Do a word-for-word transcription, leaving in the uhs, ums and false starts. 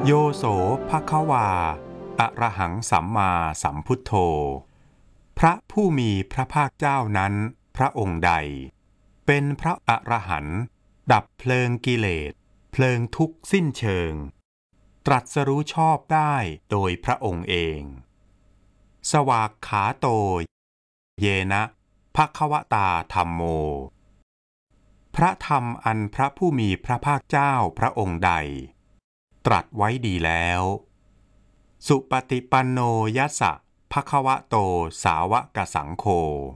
โยโสภควาอะระหังสัมมาสัมพุทโธพระผู้มีพระภาคเจ้านั้นพระองค์ใดเป็นพระอรหันต์ดับเพลิงกิเลสเพลิงทุกข์สิ้นเชิงตรัสรู้ชอบได้โดยพระองค์เองสวากขาโตเยนะภควตาธัมโมพระธรรมอันพระผู้มีพระภาคเจ้าพระองค์ใดตรัสไว้ดีแล้วสุปฏิปันโนยัสสะภควโตสาวกสังโฆ